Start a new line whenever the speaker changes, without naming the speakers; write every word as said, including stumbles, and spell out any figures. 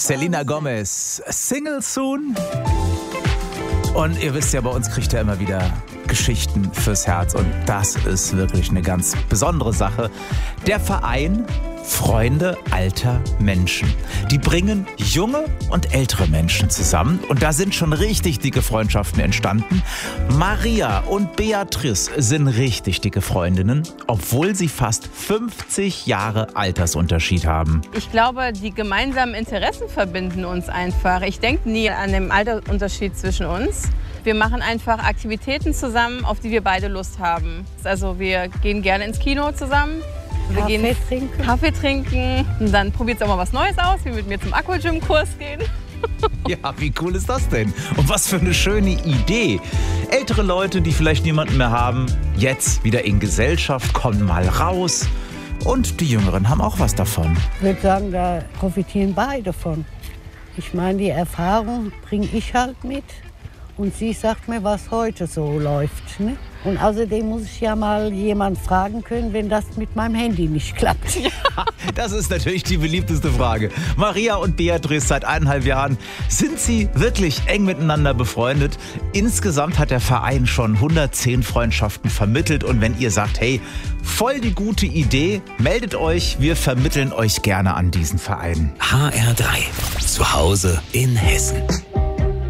Selena Gomez, Single Soon. Und ihr wisst ja, bei uns kriegt er immer wieder Geschichten fürs Herz. Und das ist wirklich eine ganz besondere Sache. Der Verein Freunde alter Menschen. Die bringen junge und ältere Menschen zusammen. Und da sind schon richtig dicke Freundschaften entstanden. Maria und Beatrice sind richtig dicke Freundinnen, obwohl sie fast fünfzig Jahre Altersunterschied haben.
Ich glaube, die gemeinsamen Interessen verbinden uns einfach. Ich denke nie an den Altersunterschied zwischen uns. Wir machen einfach Aktivitäten zusammen, auf die wir beide Lust haben. Also wir gehen gerne ins Kino zusammen. Wir
Kaffee
gehen
trinken.
Kaffee trinken. Und dann probiert es auch mal was Neues aus, wie mit mir zum Aquagym-Kurs gehen.
Ja, wie cool ist das denn? Und was für eine schöne Idee. Ältere Leute, die vielleicht niemanden mehr haben, jetzt wieder in Gesellschaft, kommen mal raus. Und die Jüngeren haben auch was davon.
Ich würde sagen, da profitieren beide von. Ich meine, die Erfahrung bringe ich halt mit. Und sie sagt mir, was heute so läuft. Ne? Und außerdem muss ich ja mal jemand fragen können, wenn das mit meinem Handy nicht klappt.
Ja, das ist natürlich die beliebteste Frage. Maria und Beatrice, seit eineinhalb Jahren sind sie wirklich eng miteinander befreundet. Insgesamt hat der Verein schon hundertzehn Freundschaften vermittelt. Und wenn ihr sagt, hey, voll die gute Idee, meldet euch. Wir vermitteln euch gerne an diesen Verein.
H R drei. Zu Hause in Hessen.